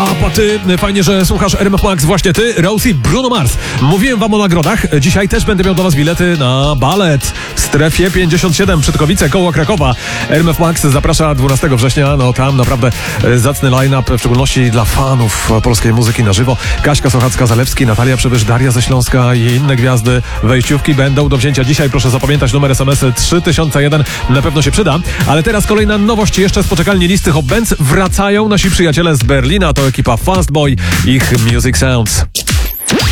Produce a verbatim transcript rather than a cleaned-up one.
A ty, fajnie, że słuchasz R M F Max, właśnie ty, Rosie, Bruno Mars. Mówiłem wam o nagrodach, dzisiaj też będę miał do was bilety na balet w strefie pięćdziesiąt siedem Przytkowice koło Krakowa. R M F Max zaprasza dwunastego września, no tam naprawdę zacny line-up, w szczególności dla fanów polskiej muzyki na żywo. Kaśka Sochacka-Zalewski, Natalia Przybysz, Daria ze Śląska i inne gwiazdy. Wejściówki będą do wzięcia dzisiaj, proszę zapamiętać numer S M S trzy tysiące jeden, na pewno się przyda. Ale teraz kolejna nowość jeszcze z poczekalni listy Hot Bands. Wracają nasi przyjaciele z Berlina, to ekipa Fastboy, ich Music Sounds.